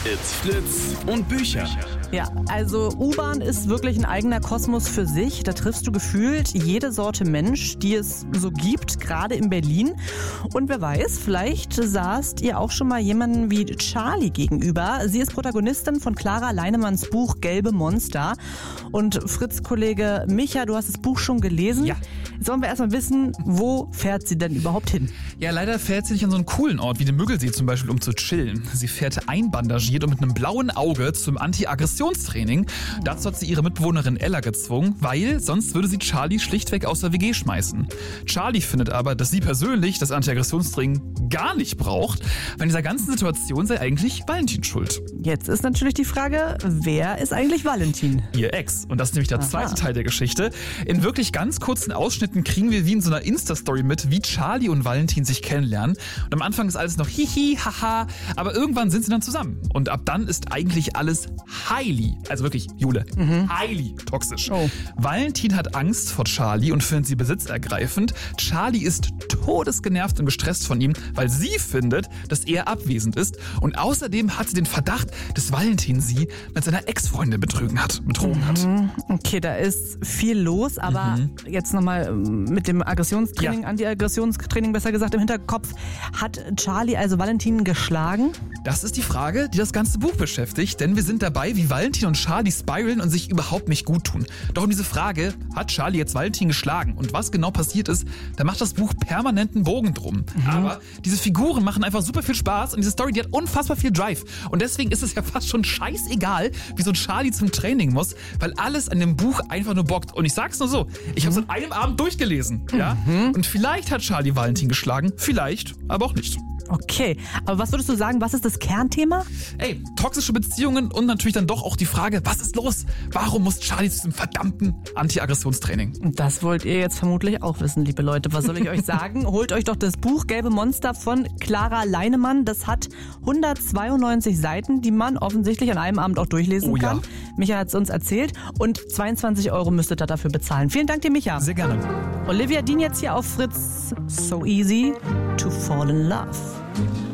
It's Fritz und Bücher. Ja, also U-Bahn ist wirklich ein eigener Kosmos für sich. Da triffst du gefühlt jede Sorte Mensch, die es so gibt, gerade in Berlin. Und wer weiß, vielleicht saßt ihr auch schon mal jemanden wie Charlie gegenüber. Sie ist Protagonistin von Clara Leinemanns Buch Gelbe Monster. Und Fritz-Kollege Micha, du hast das Buch schon gelesen. Ja. Jetzt wollen wir erstmal wissen, wo fährt sie denn überhaupt hin? Ja, leider fährt sie nicht an so einen coolen Ort wie den Müggelsee zum Beispiel, um zu chillen. Sie fährt einbandagiert und mit einem blauen Auge zum Anti-Aggressionstraining. Dazu hat sie ihre Mitbewohnerin Ella gezwungen, weil sonst würde sie Charlie schlichtweg aus der WG schmeißen. Charlie findet aber, dass sie persönlich das Anti-Aggressionstraining gar nicht braucht, weil in dieser ganzen Situation sei eigentlich Valentin schuld. Jetzt ist natürlich die Frage, wer ist eigentlich Valentin? Ihr Ex. Und das ist nämlich der zweite Teil der Geschichte. In wirklich ganz kurzen Ausschnitten kriegen wir wie in so einer Insta-Story mit, wie Charlie und Valentin sich kennenlernen. Und am Anfang ist alles noch hihi, haha, aber irgendwann sind sie dann zusammen. Und ab dann ist eigentlich alles highly, also wirklich, Jule, highly toxisch. Oh. Valentin hat Angst vor Charlie und findet sie besitzergreifend. Charlie ist todesgenervt und gestresst von ihm, weil sie findet, dass er abwesend ist. Und außerdem hat sie den Verdacht, dass Valentin sie mit seiner Ex-Freundin betrogen hat. Okay, da ist viel los, aber jetzt nochmal mit dem Aggressionstraining, Anti-Aggressionstraining besser gesagt im Hinterkopf. Hat Charlie also Valentin geschlagen? Das ist die Frage, die das ganze Buch beschäftigt, denn wir sind dabei, wie Valentin und Charlie spiralen und sich überhaupt nicht gut tun. Doch um diese Frage, hat Charlie jetzt Valentin geschlagen und was genau passiert ist, da macht das Buch permanenten Bogen drum. Aber diese Figuren machen einfach super viel Spaß und diese Story, die hat unfassbar viel Drive. Und deswegen ist es ja fast schon scheißegal, wie so ein Charlie zum Training muss, weil alles an dem Buch einfach nur bockt. Und ich sag's nur so, ich habe es an einem Abend durchgelesen. Ja? Und vielleicht hat Charlie Valentin geschlagen, vielleicht, aber auch nicht. Okay, aber was würdest du sagen, was ist das Kernthema? Ey, toxische Beziehungen und natürlich dann doch auch die Frage, was ist los? Warum muss Charlie zu diesem verdammten Anti-Aggressionstraining? Das wollt ihr jetzt vermutlich auch wissen, liebe Leute. Was soll ich euch sagen? Holt euch doch das Buch Gelbe Monster von Clara Leinemann. Das hat 192 Seiten, die man offensichtlich an einem Abend auch durchlesen kann. Micha hat es uns erzählt und 22 € müsstet ihr dafür bezahlen. Vielen Dank dir, Micha. Sehr gerne. Olivia Dean jetzt hier auf Fritz. So easy to fall in love.